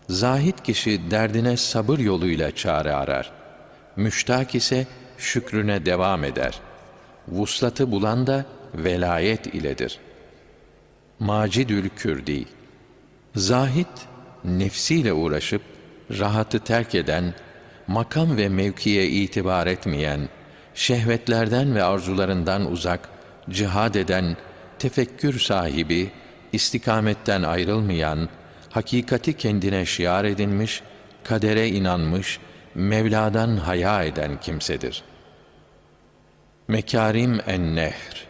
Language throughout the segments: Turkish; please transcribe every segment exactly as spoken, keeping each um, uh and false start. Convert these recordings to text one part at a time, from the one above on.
Zahid kişi derdine sabır yoluyla çare arar. Müştak ise şükrüne devam eder. Vuslatı bulan da velayet iledir. Macidül Kürdi. Zahid, nefsiyle uğraşıp, rahatı terk eden, makam ve mevkiye itibar etmeyen, şehvetlerden ve arzularından uzak, cihad eden, tefekkür sahibi, istikametten ayrılmayan, hakikati kendine şiar edinmiş, kadere inanmış, Mevla'dan haya eden kimsedir. Mekârim en-Nehr.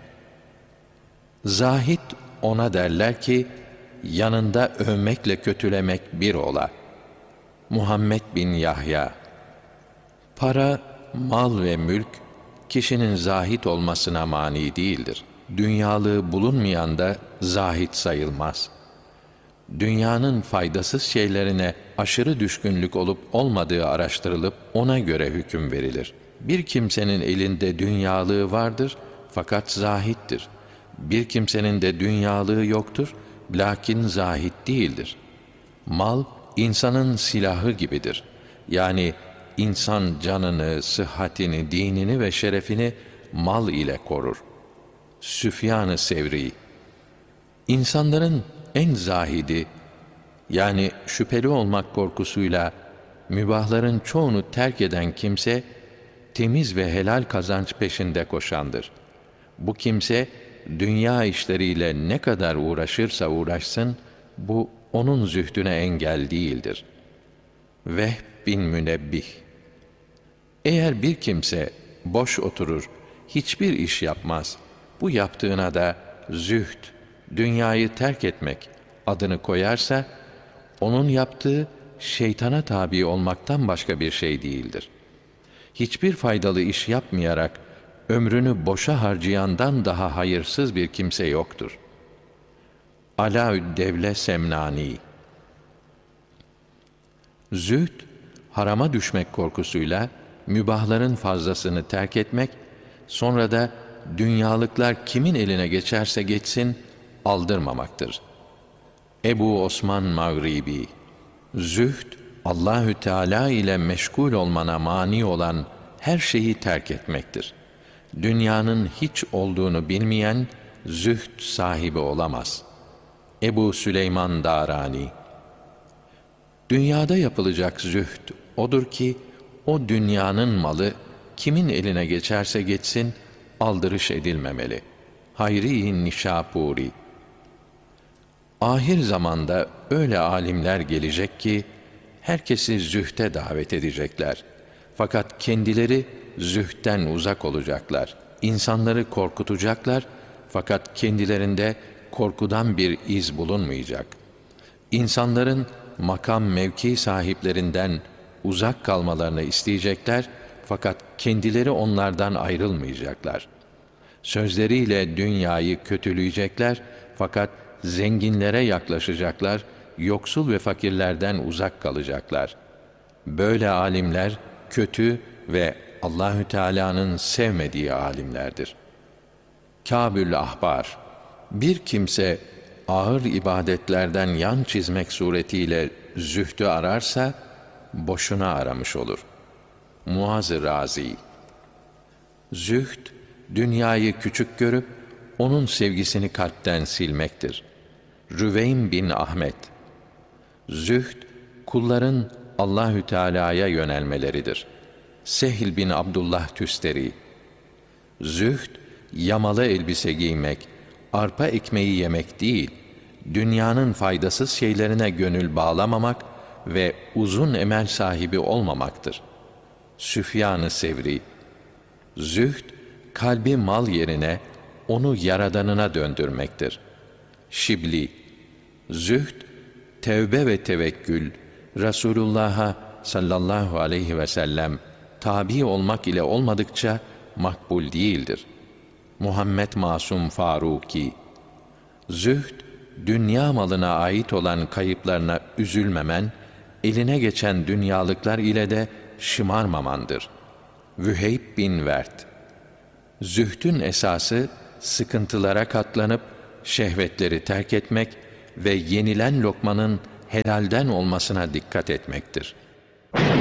Zahid ona derler ki, yanında övmekle kötülemek bir ola. Muhammed bin Yahya. Para, mal ve mülk, kişinin zahid olmasına mani değildir. Dünyalığı bulunmayan da zahid sayılmaz. Dünyanın faydasız şeylerine aşırı düşkünlük olup olmadığı araştırılıp ona göre hüküm verilir. Bir kimsenin elinde dünyalığı vardır fakat zahittir. Bir kimsenin de dünyalığı yoktur, lakin zahid değildir. Mal, insanın silahı gibidir. Yani insan canını, sıhhatini, dinini ve şerefini mal ile korur. Süfyan-ı Sevri. İnsanların en zahidi, yani şüpheli olmak korkusuyla mübahların çoğunu terk eden kimse, temiz ve helal kazanç peşinde koşandır. Bu kimse, dünya işleriyle ne kadar uğraşırsa uğraşsın, bu onun zühdüne engel değildir. Vehb bin Münebbih. Eğer bir kimse boş oturur, hiçbir iş yapmaz, bu yaptığına da zühd, dünyayı terk etmek adını koyarsa, onun yaptığı şeytana tabi olmaktan başka bir şey değildir. Hiçbir faydalı iş yapmayarak ömrünü boşa harcayandan daha hayırsız bir kimse yoktur. Alaüddevle Semnani. Zühd, harama düşmek korkusuyla mübahların fazlasını terk etmek, sonra da dünyalıklar kimin eline geçerse geçsin, aldırmamaktır. Ebu Osman Mağribi. Zühd, Allahü Teala ile meşgul olmana mani olan her şeyi terk etmektir. Dünyanın hiç olduğunu bilmeyen zühd sahibi olamaz. Ebu Süleyman Darani. Dünyada yapılacak zühd odur ki, o dünyanın malı kimin eline geçerse geçsin, aldırış edilmemeli. Hayri Nişapuri. Ahir zamanda öyle alimler gelecek ki, herkesi zühte davet edecekler. Fakat kendileri zühtten uzak olacaklar. İnsanları korkutacaklar, fakat kendilerinde korkudan bir iz bulunmayacak. İnsanların makam mevki sahiplerinden uzak kalmalarını isteyecekler, fakat kendileri onlardan ayrılmayacaklar. Sözleriyle dünyayı kötüleyecekler, fakat zenginlere yaklaşacaklar, yoksul ve fakirlerden uzak kalacaklar. Böyle alimler kötü ve Allahü Teala'nın sevmediği alimlerdir. Kâbül Ahbar. Bir kimse ağır ibadetlerden yan çizmek suretiyle zühdü ararsa boşuna aramış olur. Muaz-ı Razi. Zühd, dünyayı küçük görüp onun sevgisini kalpten silmektir. Rüveym bin Ahmet. Zühd, kulların Allahü Teala'ya yönelmeleridir. Sehl bin Abdullah Tüsteri. Zühd, yamalı elbise giymek, arpa ekmeği yemek değil, dünyanın faydasız şeylerine gönül bağlamamak ve uzun emel sahibi olmamaktır. Süfyan-ı Sevri. Zühd, kalbi mal yerine onu Yaradanına döndürmektir. Şibli. Zühd, tevbe ve tevekkül, Resulullah'a sallallahu aleyhi ve sellem tabi olmak ile olmadıkça makbul değildir. Muhammed Masum Faruki. Zühd, dünya malına ait olan kayıplarına üzülmemen, eline geçen dünyalıklar ile de şımarmamandır. Vüheyb bin Vert. Zühdün esası, sıkıntılara katlanıp, şehvetleri terk etmek ve yenilen lokmanın helalden olmasına dikkat etmektir.